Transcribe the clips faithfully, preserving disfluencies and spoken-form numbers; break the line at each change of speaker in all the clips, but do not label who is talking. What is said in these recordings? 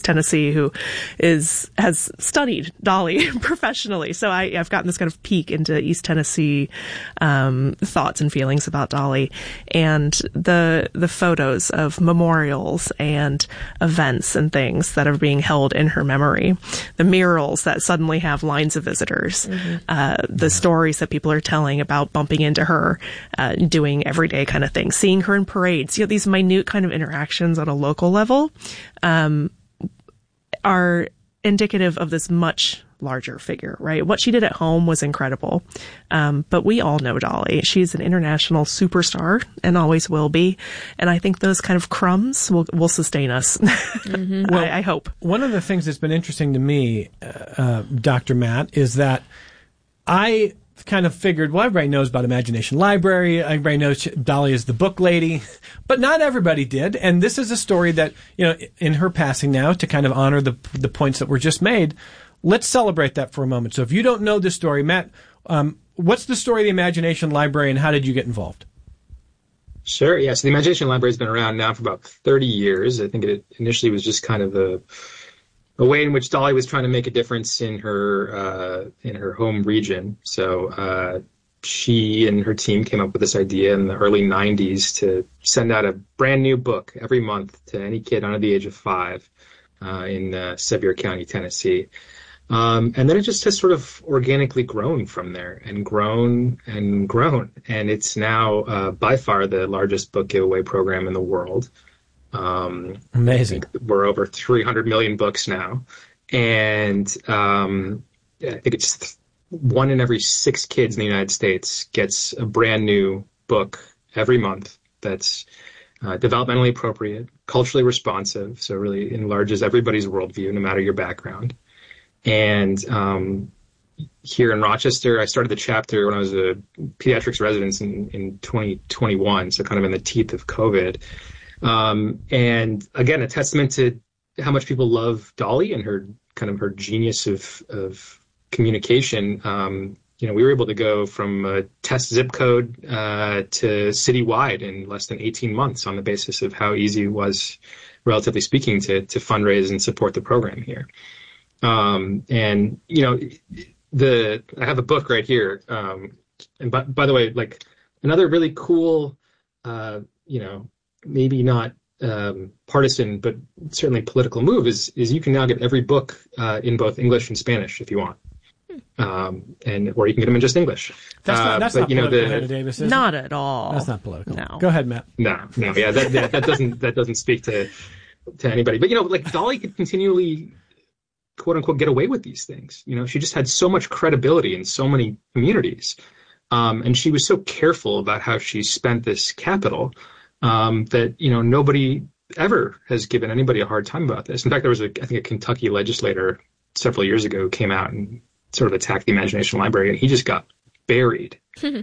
Tennessee, who is has studied Dolly professionally. So I, I've gotten this kind of peek into East Tennessee um, thoughts and feelings about Dolly, and the the photos of memorials and events and things that are being held in her memory, the murals that suddenly have lines of visitors, mm-hmm. uh, the stories that people are telling about bumping into her, uh, doing everyday kind of things, seeing her in parades, you know, these minute kind of interactions on a local level, um, are indicative of this much larger figure, right? What she did at home was incredible. Um, but we all know Dolly. She's an international superstar and always will be. And I think those kind of crumbs will, will sustain us. Mm-hmm. well, I, I hope.
One of the things that's been interesting to me, uh, Doctor Matt, is that I kind of figured, well, everybody knows about Imagination Library. Everybody knows Dolly is the book lady, but not everybody did. And this is a story that, you know, in her passing now, to kind of honor the the points that were just made, let's celebrate that for a moment. So if you don't know this story, Matt, um, what's the story of the Imagination Library and how did you get involved?
Sure. Yeah. So the Imagination Library has been around now for about thirty years. I think it initially was just kind of a a way in which Dolly was trying to make a difference in her uh, in her home region. So uh, she and her team came up with this idea in the early nineties to send out a brand new book every month to any kid under the age of five uh, in uh, Sevier County, Tennessee. Um, and then it just has sort of organically grown from there and grown and grown. And it's now uh, by far the largest book giveaway program in the world. Um,
Amazing.
We're over three hundred million books now. And um, I think it's th- one in every six kids in the United States gets a brand new book every month that's uh, developmentally appropriate, culturally responsive, so really enlarges everybody's worldview, no matter your background. And um, here in Rochester, I started the chapter when I was a pediatrics resident in, in twenty twenty-one, so kind of in the teeth of COVID. Um, and again, a testament to how much people love Dolly and her kind of her genius of, of communication. Um, you know, we were able to go from a test zip code uh, to citywide in less than eighteen months on the basis of how easy it was, relatively speaking, to, to fundraise and support the program here. Um, and, you know, the I have a book right here. Um, and by, by the way, like another really cool, uh, you know, maybe not um, partisan, but certainly political move is is you can now get every book uh, in both English and Spanish if you want, um, and or you can get them in just English.
That's not, that's
uh, but,
not
you know,
political,
the,
Hannah Davis, is
not
it?
at all.
That's not political.
No.
Go ahead, Matt.
No, no, yeah, that, that that doesn't that doesn't speak to to anybody. But you know, like Dolly could continually, quote unquote, get away with these things. You know, she just had so much credibility in so many communities, um, and she was so careful about how she spent this capital. Um, that, you know, nobody ever has given anybody a hard time about this. In fact, there was, a, I think, a Kentucky legislator several years ago who came out and sort of attacked the Imagination Library, and he just got buried um,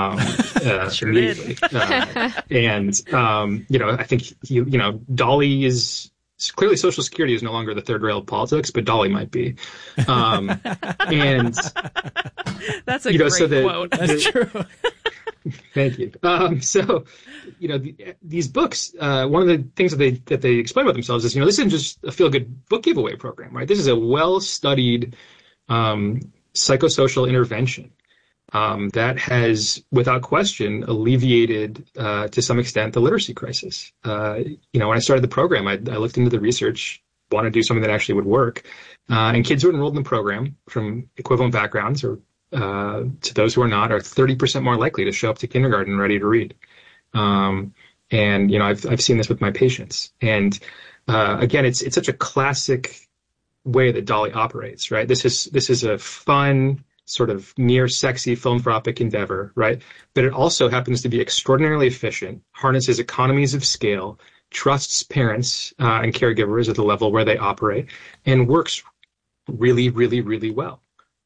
uh,
sure
immediately. uh, and, um, you know, I think, he, you know, Dolly is clearly Social Security is no longer the third rail of politics, but Dolly might be. Um, and
that's a
you know,
great
so the,
quote.
That's true.
Thank you. Um, so, you know, the, these books, uh, one of the things that they that they explain about themselves is, you know, this isn't just a feel-good book giveaway program, right? This is a well-studied um, psychosocial intervention um, that has, without question, alleviated, uh, to some extent, the literacy crisis. Uh, you know, when I started the program, I, I looked into the research, wanted to do something that actually would work. Uh, and kids who are enrolled in the program from equivalent backgrounds or Uh, to those who are not, are thirty percent more likely to show up to kindergarten ready to read. Um, and, you know, I've, I've seen this with my patients. And, uh, again, it's, it's such a classic way that Dolly operates, right? This is, this is a fun, sort of near sexy philanthropic endeavor, right? But it also happens to be extraordinarily efficient, harnesses economies of scale, trusts parents uh, and caregivers at the level where they operate, and works really, really, really well.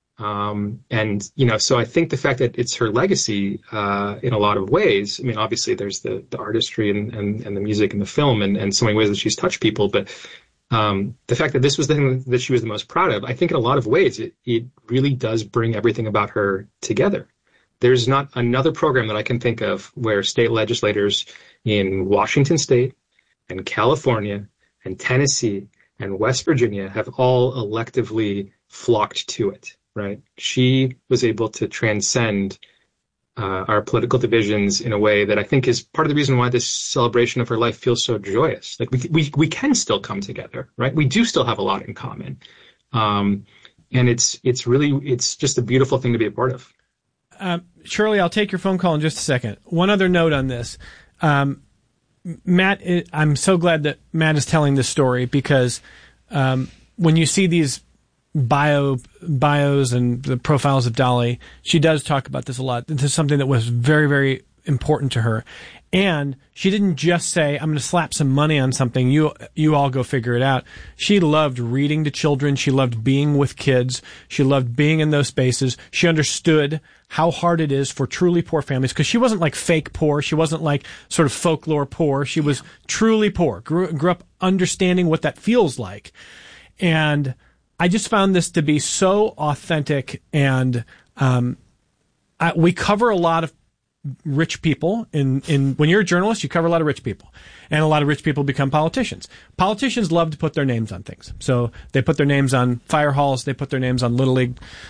Um, and, you know, so I think the fact that it's her legacy, uh, in a lot of ways, I mean, obviously there's the, the artistry and, and, and the music and the film and, and so many ways that she's touched people. But, um, the fact that this was the thing that she was the most proud of, I think in a lot of ways, it, it really does bring everything about her together. There's not another program that I can think of where state legislators in Washington State and California and Tennessee and West Virginia have all electively flocked to it, right? She was able to transcend uh, our political divisions in a way that I think is part of the reason why this celebration of her life feels so joyous. Like we we we can still come together, right? We do still have a lot in common, um, and it's it's really it's just a beautiful thing to be a part of.
Um, Shirley, I'll take your phone call in just a second. One other note on this. Um, Matt, I'm so glad that Matt is telling this story because um, when you see these bio bios and the profiles of Dolly, she does talk about this a lot. This is something that was very, very important to her. And she didn't just say, I'm going to slap some money on something. You, you all go figure it out. She loved reading to children. She loved being with kids. She loved being in those spaces. She understood how hard it is for truly poor families because she wasn't like fake poor. She wasn't like sort of folklore poor. She was truly poor, grew, grew up understanding what that feels like. And I just found this to be so authentic. And, um, I, we cover a lot of rich people in, in, when you're a journalist, you cover a lot of rich people and a lot of rich people become politicians. Politicians love to put their names on things. So they put their names on fire halls. They put their names on Little League